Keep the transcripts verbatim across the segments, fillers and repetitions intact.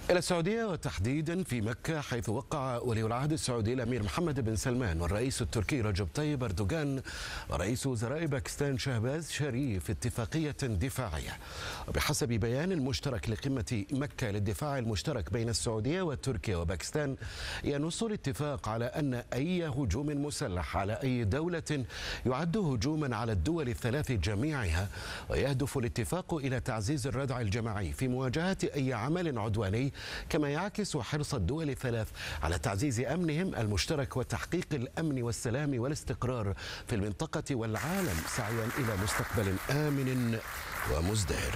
إلى السعودية وتحديدا في مكة، حيث وقع ولي العهد السعودي الأمير محمد بن سلمان والرئيس التركي رجب طيب أردوغان ورئيس وزراء باكستان شهباز شريف اتفاقية دفاعية. وبحسب بيان المشترك لقمة مكة للدفاع المشترك بين السعودية وتركيا وباكستان، ينص الاتفاق على أن أي هجوم مسلح على أي دولة يعد هجوما على الدول الثلاث جميعها، ويهدف الاتفاق إلى تعزيز الردع الجماعي في مواجهة أي عمل عدواني، كما يعكس حرص الدول الثلاث على تعزيز أمنهم المشترك وتحقيق الأمن والسلام والاستقرار في المنطقة والعالم سعيا إلى مستقبل آمن ومزدهر.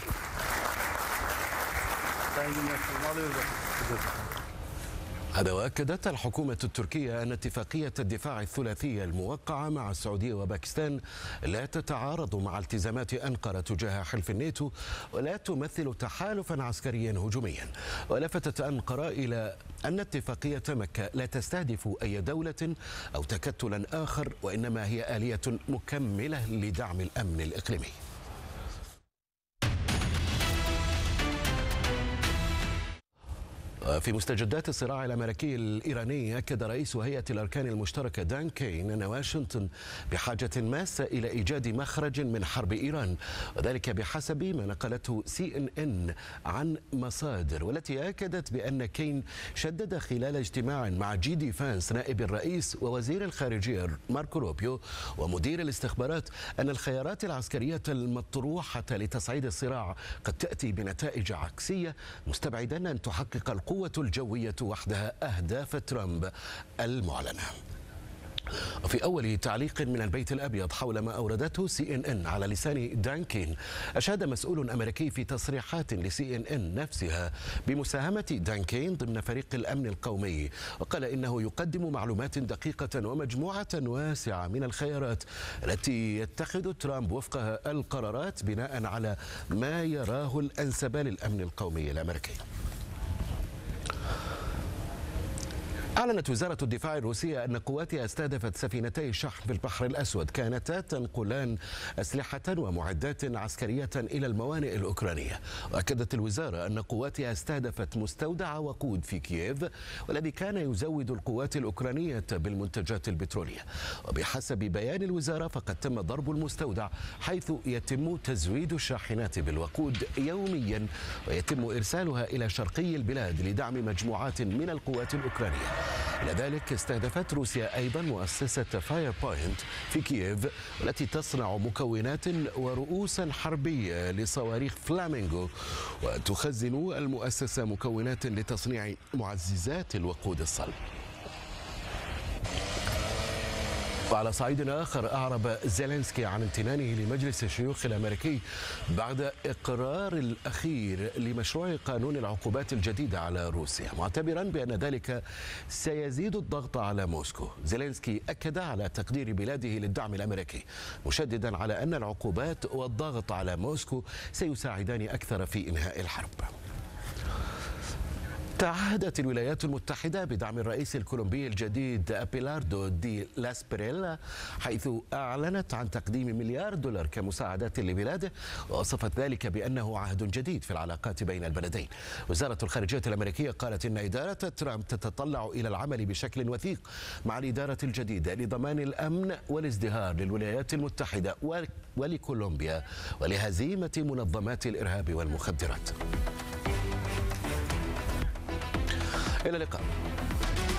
هذا وأكدت الحكومة التركية أن اتفاقية الدفاع الثلاثية الموقعة مع السعودية وباكستان لا تتعارض مع التزامات أنقرة تجاه حلف الناتو ولا تمثل تحالفا عسكريا هجوميا. ولفتت أنقرة إلى أن اتفاقية مكة لا تستهدف أي دولة أو تكتلا آخر، وإنما هي آلية مكملة لدعم الأمن الإقليمي. في مستجدات الصراع الأمريكي الإيراني، أكد رئيس هيئة الأركان المشتركة دان كين أن واشنطن بحاجة ماسة إلى إيجاد مخرج من حرب إيران، وذلك بحسب ما نقلته سي إن إن عن مصادر، والتي أكدت بأن كين شدد خلال اجتماع مع جي دي فانس نائب الرئيس ووزير الخارجية ماركو روبيو ومدير الاستخبارات أن الخيارات العسكرية المطروحة لتصعيد الصراع قد تأتي بنتائج عكسية، مستبعدا أن تحقق القوة القوة الجوية وحدها أهداف ترامب المعلنة. وفي أول تعليق من البيت الأبيض حول ما أوردته سي إن إن على لسان دان كين، أشاد مسؤول أمريكي في تصريحات لسي إن إن نفسها بمساهمة دان كين ضمن فريق الأمن القومي، وقال إنه يقدم معلومات دقيقة ومجموعة واسعة من الخيارات التي يتخذ ترامب وفقها القرارات بناء على ما يراه الأنسب للأمن القومي الأمريكي. أعلنت وزارة الدفاع الروسية أن قواتها استهدفت سفينتي شحن في البحر الأسود كانتا تنقلان أسلحة ومعدات عسكرية إلى الموانئ الأوكرانية. وأكدت الوزارة أن قواتها استهدفت مستودع وقود في كييف، والذي كان يزود القوات الأوكرانية بالمنتجات البترولية. وبحسب بيان الوزارة فقد تم ضرب المستودع، حيث يتم تزويد الشاحنات بالوقود يوميا ويتم إرسالها إلى شرقي البلاد لدعم مجموعات من القوات الأوكرانية. إلى ذلك استهدفت روسيا أيضا مؤسسة فاير بوينت في كييف، والتي تصنع مكونات ورؤوسا حربية لصواريخ فلامينغو، وتخزن المؤسسة مكونات لتصنيع معززات الوقود الصلب. وعلى صعيد آخر، أعرب زيلينسكي عن امتنانه لمجلس الشيوخ الأمريكي بعد إقرار الأخير لمشروع قانون العقوبات الجديدة على روسيا، معتبرا بأن ذلك سيزيد الضغط على موسكو. زيلينسكي أكد على تقدير بلاده للدعم الأمريكي، مشددا على أن العقوبات والضغط على موسكو سيساعدان أكثر في إنهاء الحرب. تعهدت الولايات المتحدة بدعم الرئيس الكولومبي الجديد أبيلاردو دي لاسبريلا، حيث أعلنت عن تقديم مليار دولار كمساعدات لبلاده، ووصفت ذلك بأنه عهد جديد في العلاقات بين البلدين. وزارة الخارجية الأمريكية قالت إن إدارة ترامب تتطلع إلى العمل بشكل وثيق مع الإدارة الجديدة لضمان الأمن والازدهار للولايات المتحدة ولكولومبيا ولهزيمة منظمات الإرهاب والمخدرات. إلى اللقاء.